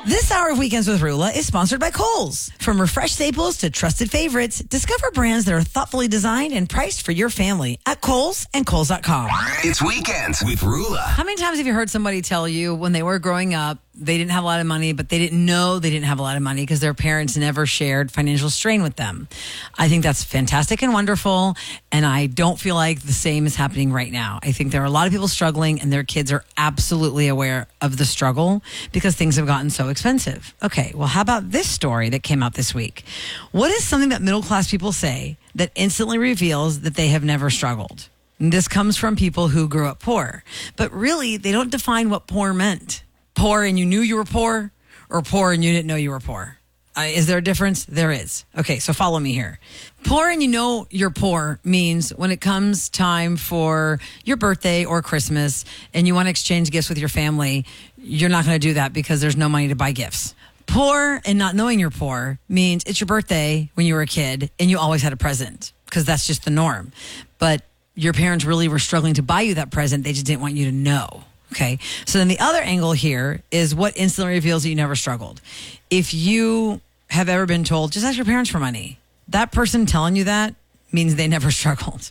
This hour of Weekends with Rula is sponsored by Kohl's. From refreshed staples to trusted favorites, discover brands that are thoughtfully designed and priced for your family at Kohl's and Kohl's.com. It's Weekends with Rula. How many times have you heard somebody tell you when they were growing up, they didn't have a lot of money, but they didn't know they didn't have a lot of money because their parents never shared financial strain with them? I think that's fantastic and wonderful, and I don't feel like the same is happening right now. I think there are a lot of people struggling, and their kids are absolutely aware of the struggle because things have gotten so expensive. Okay, well, how about this story that came out this week? What is something that middle-class people say that instantly reveals that they have never struggled? And this comes from people who grew up poor, but really, they don't define what poor meant. Poor and you knew you were poor, or poor and you didn't know you were poor? Is there a difference? There is. Okay, so follow me here. Poor and you know you're poor means when it comes time for your birthday or Christmas and you want to exchange gifts with your family, you're not going to do that because there's no money to buy gifts. Poor and not knowing you're poor means it's your birthday when you were a kid and you always had a present because that's just the norm. But your parents really were struggling to buy you that present. They just didn't want you to know. Okay. So then the other angle here is what instantly reveals that you never struggled. If you have ever been told, just ask your parents for money, that person telling you that means they never struggled.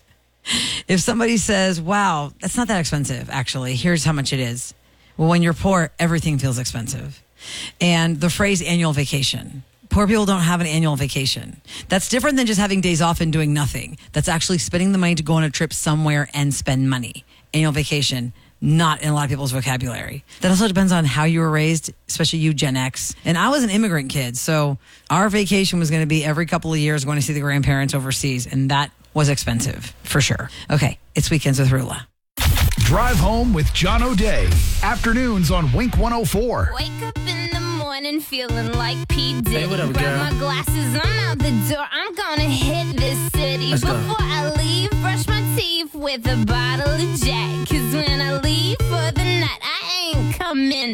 If somebody says, wow, that's not that expensive, actually, here's how much it is. Well, when you're poor, everything feels expensive. And the phrase annual vacation. Poor people don't have an annual vacation. That's different than just having days off and doing nothing. That's actually spending the money to go on a trip somewhere and spend money. Annual vacation. Not in a lot of people's vocabulary. That also depends on how you were raised, especially you, Gen X. And I was an immigrant kid, so our vacation was going to be every couple of years going to see the grandparents overseas, and that was expensive, for sure. Okay, it's Weekends with Rula. Drive home with John O'Day. Afternoons on Wink 104. Wake up in the morning feeling like P. Diddy. Hey, what up, Grab girl? my glasses, I'm out the door. I'm gonna hit this city. Let's go. Before I leave, brush my teeth with a bottle of Jack. 'Cause when I leave for the night, I ain't coming